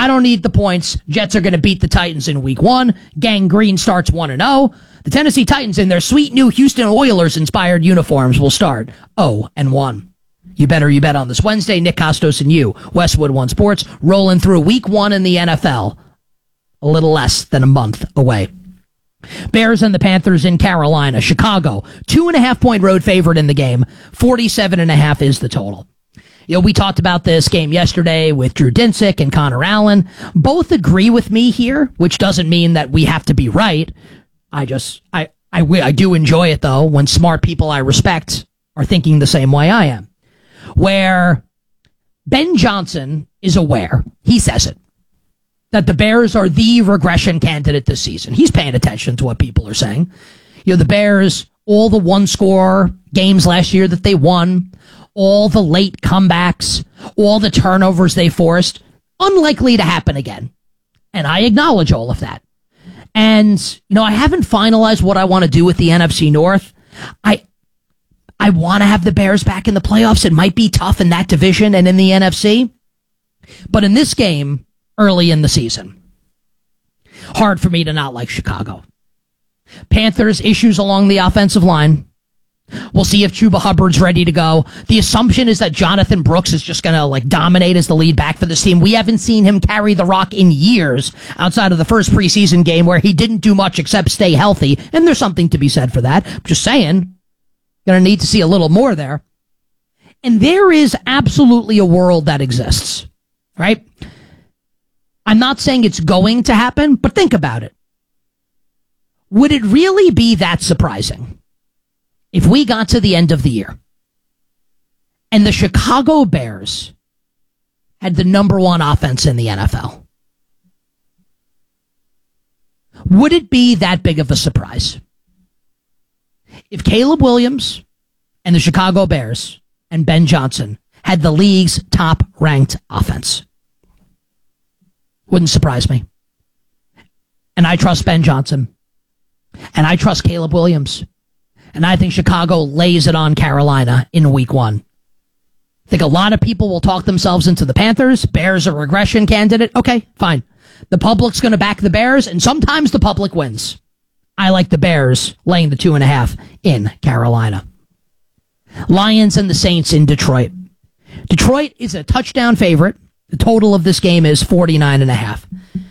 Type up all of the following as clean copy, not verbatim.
I don't need the points. Jets are going to beat the Titans in week 1. Gang Green starts 1-0. The Tennessee Titans in their sweet new Houston Oilers-inspired uniforms will start 0-1. You bet on this Wednesday. Nick Costos and you, Westwood One Sports, rolling through week 1 in the NFL. A little less than a month away. Bears and the Panthers in Carolina. Chicago, 2.5-point road favorite in the game. 47.5 is the total. You know, we talked about this game yesterday with Drew Dinsick and Connor Allen. Both agree with me here, which doesn't mean that we have to be right. I do enjoy it, though, when smart people I respect are thinking the same way I am. Where Ben Johnson is aware, he says it, that the Bears are the regression candidate this season. He's paying attention to what people are saying. You know, the Bears, all the one-score games last year that they won, all the late comebacks, all the turnovers they forced, unlikely to happen again. And I acknowledge all of that. And, you know, I haven't finalized what I want to do with the NFC North. I want to have the Bears back in the playoffs. It might be tough in that division and in the NFC. But in this game, early in the season, hard for me to not like Chicago. Panthers, issues along the offensive line. We'll see if Chuba Hubbard's ready to go. The assumption is that Jonathan Brooks is just going to dominate as the lead back for this team. We haven't seen him carry the rock in years outside of the first preseason game where he didn't do much except stay healthy. And there's something to be said for that. Just saying, going to need to see a little more there. And there is absolutely a world that exists, right? I'm not saying it's going to happen, but think about it. Would it really be that surprising if we got to the end of the year and the Chicago Bears had the number 1 offense in the NFL? Would it be that big of a surprise if Caleb Williams and the Chicago Bears and Ben Johnson had the league's top-ranked offense? Wouldn't surprise me. And I trust Ben Johnson. And I trust Caleb Williams. And I think Chicago lays it on Carolina in week 1. I think a lot of people will talk themselves into the Panthers. Bears a regression candidate. Okay, fine. The public's going to back the Bears, and sometimes the public wins. I like the Bears laying the 2.5 in Carolina. Lions and the Saints in Detroit. Detroit is a touchdown favorite. The total of this game is 49.5.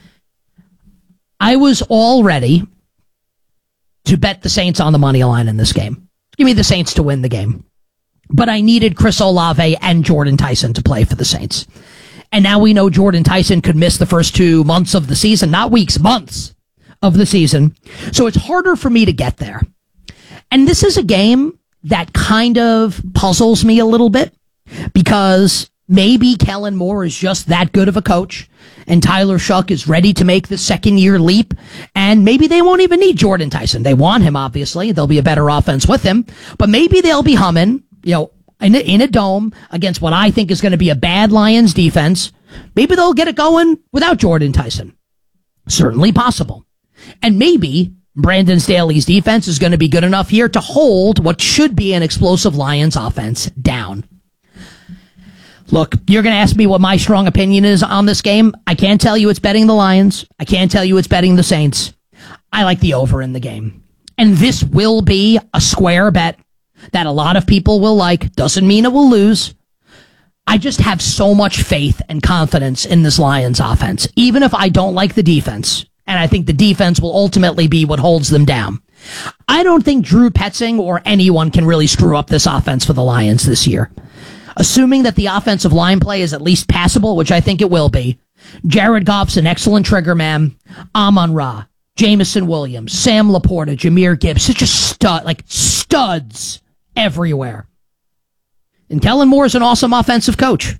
I was all ready to bet the Saints on the money line in this game. Give me the Saints to win the game. But I needed Chris Olave and Jordan Tyson to play for the Saints. And now we know Jordan Tyson could miss the first 2 months of the season, not weeks, months of the season. So it's harder for me to get there. And this is a game that kind of puzzles me a little bit because maybe Kellen Moore is just that good of a coach and Tyler Shuck is ready to make the second-year leap, and maybe they won't even need Jordan Tyson. They want him, obviously. There'll be a better offense with him, but maybe they'll be humming, you know, in a dome against what I think is going to be a bad Lions defense. Maybe they'll get it going without Jordan Tyson. Certainly possible. And maybe Brandon Staley's defense is going to be good enough here to hold what should be an explosive Lions offense down. Look, you're going to ask me what my strong opinion is on this game. I can't tell you it's betting the Lions. I can't tell you it's betting the Saints. I like the over in the game. And this will be a square bet that a lot of people will like. Doesn't mean it will lose. I just have so much faith and confidence in this Lions offense, even if I don't like the defense. And I think the defense will ultimately be what holds them down. I don't think Drew Petzing or anyone can really screw up this offense for the Lions this year. Assuming that the offensive line play is at least passable, which I think it will be. Jared Goff's an excellent trigger man. Amon-Ra, Jameson Williams, Sam Laporta, Jahmyr Gibbs, such a stud, like studs everywhere. And Kellen Moore is an awesome offensive coach.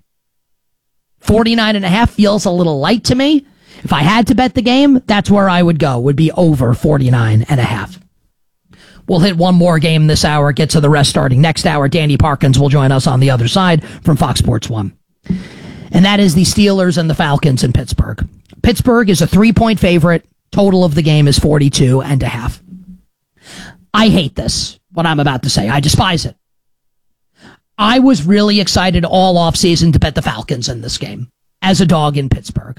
49.5 feels a little light to me. If I had to bet the game, that's where I would go, would be over 49.5. We'll hit one more game this hour, get to the rest starting next hour. Danny Parkins will join us on the other side from Fox Sports 1. And that is the Steelers and the Falcons in Pittsburgh. Pittsburgh is a 3-point favorite. Total of the game is 42.5. I hate this, what I'm about to say. I despise it. I was really excited all offseason to bet the Falcons in this game as a dog in Pittsburgh.